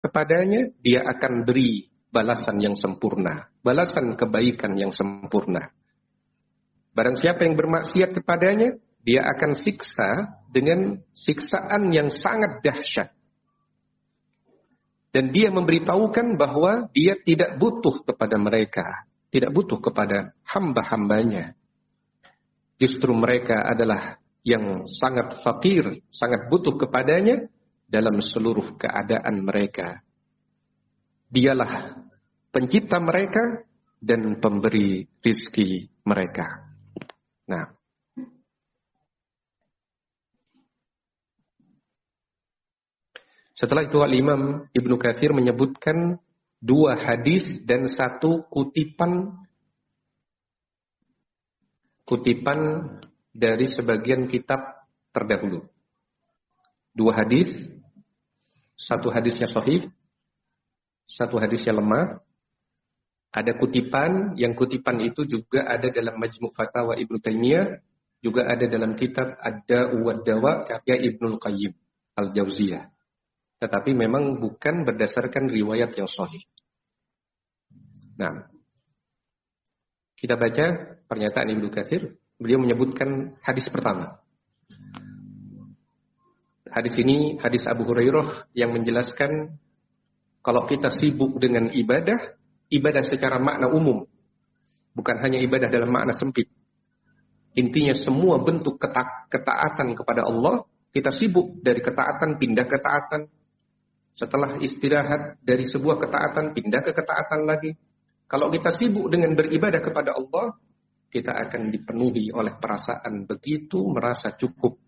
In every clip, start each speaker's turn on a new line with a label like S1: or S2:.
S1: kepadanya, dia akan beri balasan yang sempurna, balasan kebaikan yang sempurna. Barang siapa yang bermaksiat kepadanya, dia akan siksa dengan siksaan yang sangat dahsyat. Dan dia memberitahukan bahwa dia tidak butuh kepada mereka, tidak butuh kepada hamba-hambanya. Justru mereka adalah yang sangat fakir, sangat butuh kepadanya dalam seluruh keadaan mereka. Dialah pencipta mereka dan pemberi rizki mereka. Nah, setelah itu Al-Imam Ibnu Katsir menyebutkan 2 hadis dan 1 kutipan dari sebagian kitab terdahulu. 2 hadis, 1 hadisnya sahih, 1 hadisnya lemah. Ada kutipan, yang kutipan itu juga ada dalam Majmu' Fatawa Ibnu Taimiyah, juga ada dalam kitab Ad-Da'u wad-Dawa karya Ibnul Qayyim Al-Jauziyah. Tetapi memang bukan berdasarkan riwayat yang sahih. Nah, kita baca pernyataan Ibnu Katsir. Beliau menyebutkan hadis pertama. Hadis ini hadis Abu Hurairah yang menjelaskan kalau kita sibuk dengan ibadah, ibadah secara makna umum, bukan hanya ibadah dalam makna sempit. Intinya semua bentuk ketaatan kepada Allah, kita sibuk dari ketaatan pindah ke ketaatan. Setelah istirahat dari sebuah ketaatan, pindah ke ketaatan lagi. Kalau kita sibuk dengan beribadah kepada Allah, kita akan dipenuhi oleh perasaan begitu merasa cukup.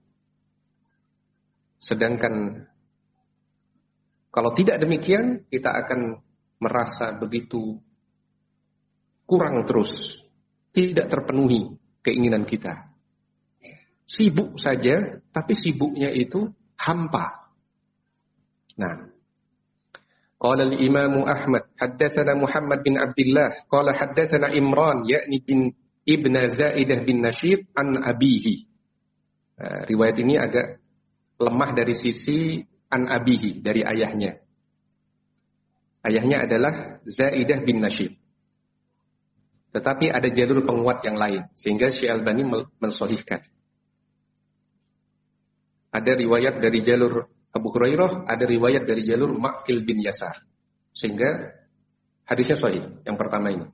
S1: Sedangkan kalau tidak demikian, kita akan merasa begitu kurang terus. Tidak terpenuhi keinginan kita. Sibuk saja, tapi sibuknya itu hampa. Nah, qala al-Imam Ahmad haddatsana Muhammad bin Abdullah qala haddatsana Imran yakni bin Ibn Zaidah bin Nashid an abihi. Riwayat ini agak lemah dari sisi an abihi, dari ayahnya. Ayahnya adalah Zaidah bin Nashid. Tetapi ada jalur penguat yang lain sehingga Syekh Albani mensahihkan. Ada riwayat dari jalur Abu Hurairah, ada riwayat dari jalur Ma'qil bin Yasar. Sehingga hadisnya sahih yang pertama ini.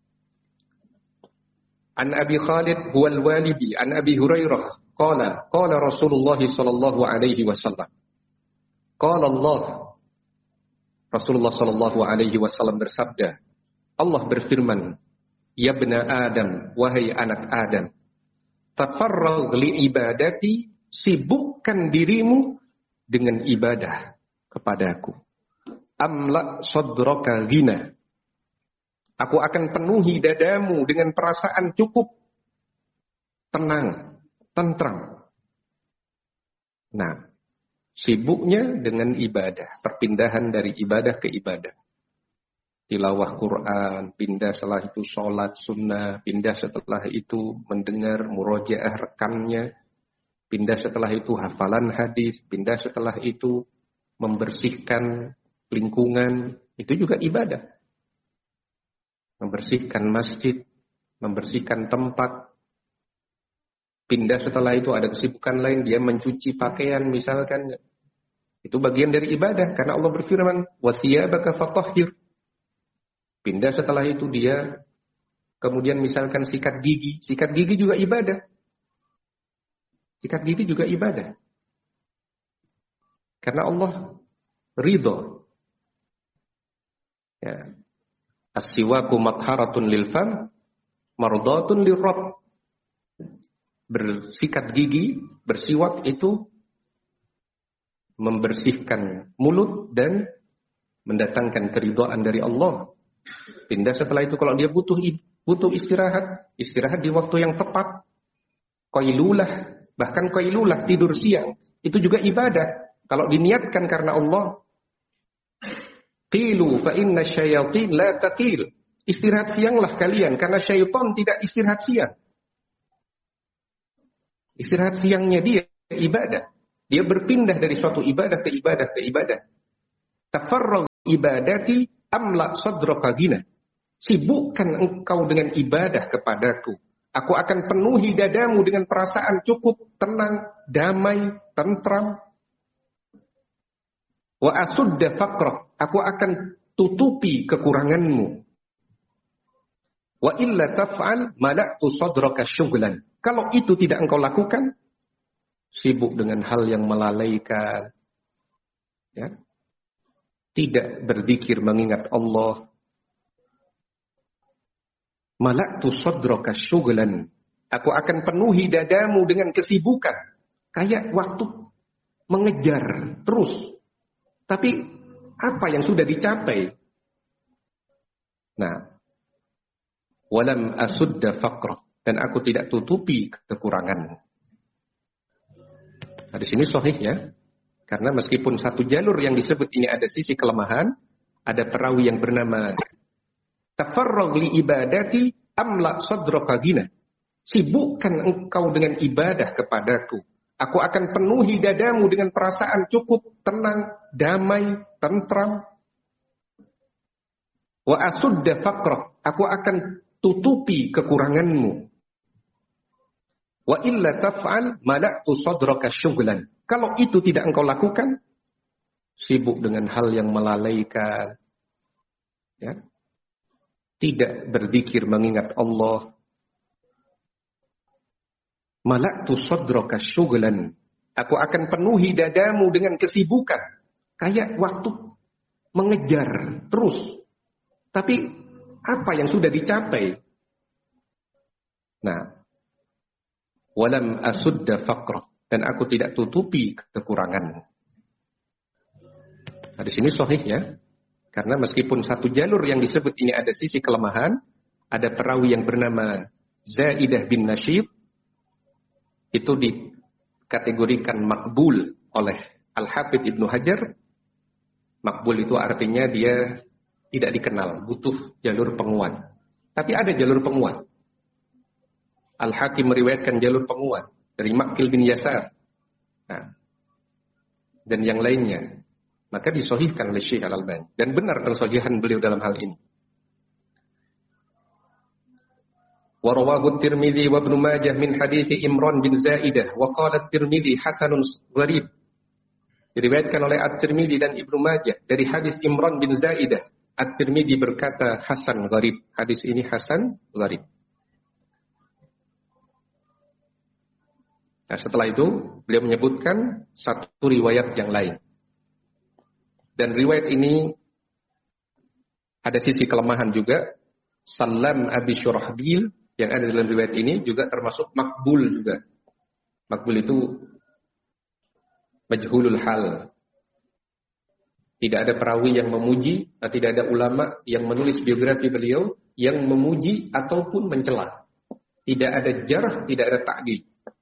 S1: An Abi Khalid huwal walidi an Abi Hurairah qala Rasulullah sallallahu alaihi wasallam. Qala Allah, Rasulullah sallallahu alaihi wasallam bersabda, Allah berfirman, ya bna Adam, wahai anak Adam, tafarragh li ibadati, sibukkan dirimu dengan ibadah kepadaku. Amla sadraka ghina, aku akan penuhi dadamu dengan perasaan cukup, tenang, tentram. Nah, sibuknya dengan ibadah, perpindahan dari ibadah ke ibadah. Tilawah Quran, pindah setelah itu sholat sunnah, pindah setelah itu mendengar murojaah rekannya, pindah setelah itu hafalan hadis, pindah setelah itu membersihkan lingkungan, itu juga ibadah. Membersihkan masjid, membersihkan tempat. Pindah setelah itu ada kesibukan lain, dia mencuci pakaian misalkan. Itu bagian dari ibadah karena Allah berfirman, "Wasiyabaka fatahhir." Pindah setelah itu dia kemudian misalkan sikat gigi juga ibadah. Sikat gigi juga ibadah. Karena Allah ridho. Ya. As-siwaku matharatun lil fam, mardatun lirrabb. Bersikat gigi, bersiwak itu membersihkan mulut dan mendatangkan keridhaan dari Allah. Pindah setelah itu kalau dia butuh istirahat di waktu yang tepat. Qailulah, bahkan qailulah tidur siang, itu juga ibadah. Kalau diniatkan karena Allah. Qilu fa inna syayatin la taqil. Istirahat sianglah kalian karena syaitan tidak istirahat siang. Istirahat siangnya dia ibadah. Dia berpindah dari suatu ibadah ke ibadah ke ibadah. Tafarragh ibadati amla sadraka ghina. Sibukkan engkau dengan ibadah kepadaku. Aku akan penuhi dadamu dengan perasaan cukup, tenang, damai, tentram. Wa asudda faqrak. Aku akan tutupi kekuranganmu. Wa illa taf'al mala'tu sadraka syughlan. Kalau itu tidak engkau lakukan, sibuk dengan hal yang melalaikan. Ya. Tidak berzikir mengingat Allah. Mala'tu sadraka syughlan. Aku akan penuhi dadamu dengan kesibukan. Kayak waktu mengejar terus. Tapi apa yang sudah dicapai? Nah, walam asudda faqra, dan aku tidak tutupi kekurangan. Nah, di sini sahih ya. Karena meskipun satu jalur yang disebut ini ada sisi kelemahan, ada perawi yang bernama tafarrag li ibadati amla sadraka ghina. Sibukkan engkau dengan ibadah kepadaku. Aku akan penuhi dadamu dengan perasaan cukup, tenang, damai, tentram. Wa asudda faqrak. Aku akan tutupi kekuranganmu. Wa illa taf'al mala'tu sadraka syughlan. Kalau itu tidak engkau lakukan, sibuk dengan hal yang melalaikan. Ya. Tidak berzikir mengingat Allah. Mala'tu sadraka syughlan. Aku akan penuhi dadamu dengan kesibukan. Kayak waktu mengejar terus. Tapi apa yang sudah dicapai? Nah, walam asudda faqra, dan aku tidak tutupi kekurangan. Nah, di sini sahih ya. Karena meskipun satu jalur yang disebut ini ada sisi kelemahan, ada perawi yang bernama Zaidah bin Nasyib, itu dikategorikan makbul oleh Al-Hafidh Ibnu Hajar. Makbul itu artinya dia tidak dikenal, butuh jalur penguat. Tapi ada jalur penguat. Al-Hakim meriwayatkan jalur penguat dari Maqil bin Yasar. Nah, dan yang lainnya. Maka disahihkan oleh Syekh Al-Albani. Dan benar kesahihan beliau dalam hal ini. Wa rawahu Tirmidzi wa Ibnu Majah min hadits Imran bin Zaidah wa qala Tirmidzi hasanun gharib. Diriwayatkan oleh At-Tirmidzi dan Ibnu Majah dari hadis Imran bin Zaidah. At-Tirmidzi berkata hasan gharib. Hadis ini hasan gharib. Nah, setelah itu beliau menyebutkan satu riwayat yang lain. Dan riwayat ini ada sisi kelemahan juga. Salam Abi Syurahbil yang ada dalam riwayat ini juga termasuk makbul juga. Makbul itu majhulul hal. Tidak ada perawi yang memuji, tidak ada ulama yang menulis biografi beliau yang memuji ataupun mencela. Tidak ada jarh, tidak ada ta'dil.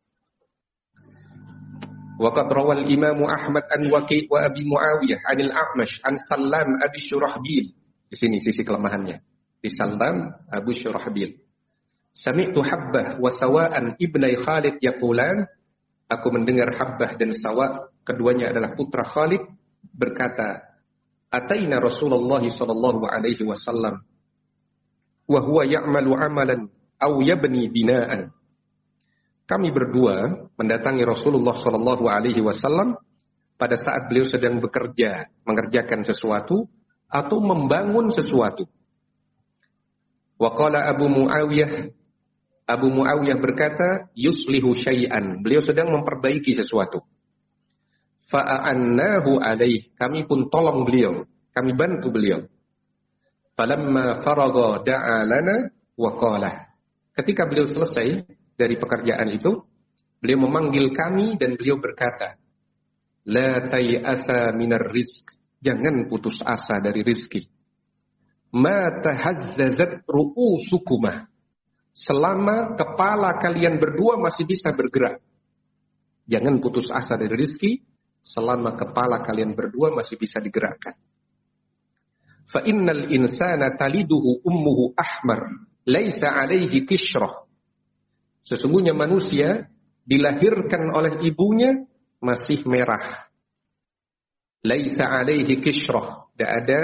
S1: Waqad rawal Imam Ahmad an Waqi' wa Abi Muawiyah 'anil A'mash an Salam Abi Syurahbil. Di sini sisi kelemahannya. Di Salam Abu Syurahbil. Sami'tu Habbah wa Sawa'an ibnai Khalid yaqulan. Aku mendengar Habbah dan Sawa, keduanya adalah putra Khalid, berkata, Ataina Rasulullah sallallahu alaihi wasallam wa huwa ya'malu 'amalan aw yabni bina'an. Kami berdua mendatangi Rasulullah sallallahu alaihi wasallam pada saat beliau sedang bekerja, mengerjakan sesuatu atau membangun sesuatu. Wa qala Abu Muawiyah berkata, yuslihu syai'an. Beliau sedang memperbaiki sesuatu. Fa'annahu alaih. Kami pun tolong beliau. Kami bantu beliau. Falamma faragha da'a lana wa qala. Ketika beliau selesai dari pekerjaan itu, beliau memanggil kami dan beliau berkata, La tay'asa minar rizq. Jangan putus asa dari rizki. Ma tahazzazat ru'usukumah. Selama kepala kalian berdua masih bisa bergerak. Jangan putus asa dari rizki selama kepala kalian berdua masih bisa digerakkan. Fa innal insana taliduhu ummuhu ahmar, laisa alaihi kishrah. Sesungguhnya manusia dilahirkan oleh ibunya masih merah. Laisa alaihi kishrah, tidak ada